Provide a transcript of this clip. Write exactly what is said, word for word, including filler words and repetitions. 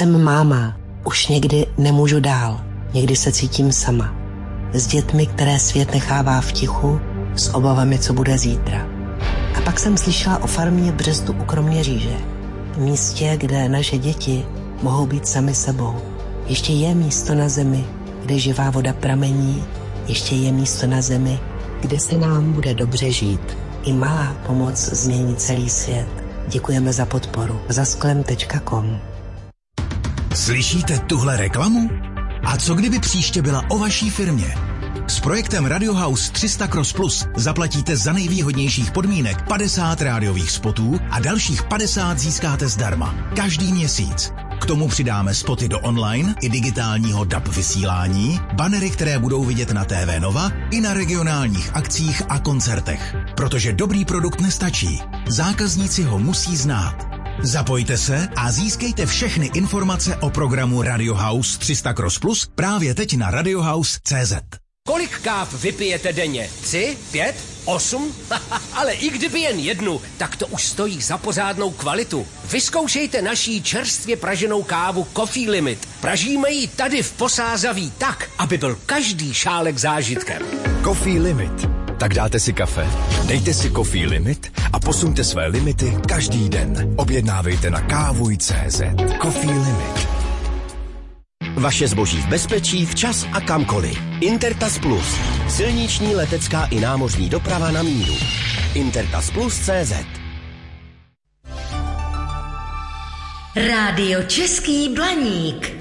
jsem máma. Už někdy nemůžu dál. Někdy se cítím sama. S dětmi, které svět nechává v tichu, s obavami, co bude zítra. A pak jsem slyšela o farmě Břestu u Kroměříže. Místě, kde naše děti mohou být sami sebou. Ještě je místo na zemi, kde živá voda pramení. Ještě je místo na zemi, kde se nám bude dobře žít. I malá pomoc změní celý svět. Děkujeme za podporu. zasklem tečka com. Slyšíte tuhle reklamu? A co kdyby příště byla o vaší firmě? S projektem Radio House tři sta Cross Plus zaplatíte za nejvýhodnějších podmínek padesát rádiových spotů a dalších padesát získáte zdarma. Každý měsíc. K tomu přidáme spoty do online i digitálního D A B vysílání, banery, které budou vidět na T V Nova i na regionálních akcích a koncertech. Protože dobrý produkt nestačí. Zákazníci ho musí znát. Zapojte se a získejte všechny informace o programu Radio House tři sta Cross Plus právě teď na radiohouse tečka cé zet. Kolik káv vypijete denně? Tři? Pět? Osm? Ale i kdyby jen jednu, tak to už stojí za pořádnou kvalitu. Vyzkoušejte naší čerstvě praženou kávu Coffee Limit. Pražíme ji tady v Posázaví tak, aby byl každý šálek zážitkem. Coffee Limit. Tak dáte si kafe, dejte si Coffee Limit a posuňte své limity každý den. Objednávejte na kávuj tečka cé zet. Coffee Limit. Vaše zboží v bezpečí, včas a kamkoliv. Intertas Plus. Silniční, letecká i námořní doprava na míru. Intertas Plus tečka cé zet. Rádio Český Blaník.